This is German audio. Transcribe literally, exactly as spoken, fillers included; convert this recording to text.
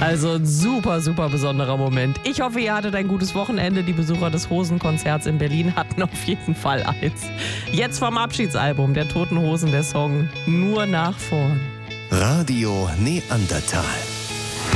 Also ein super, super besonderer Moment. Ich hoffe, ihr hattet ein gutes Wochenende. Die Besucher des Hosenkonzerts in Berlin hatten auf jeden Fall eins. Jetzt vom Abschiedsalbum der Toten Hosen der Song Nur nach vorn. Radio Neandertal.